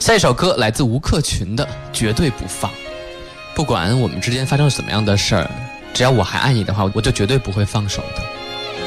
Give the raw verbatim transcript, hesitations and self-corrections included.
下一首歌来自吴克群的《绝对不放》。不管我们之间发生什么样的事儿，只要我还爱你的话，我就绝对不会放手的。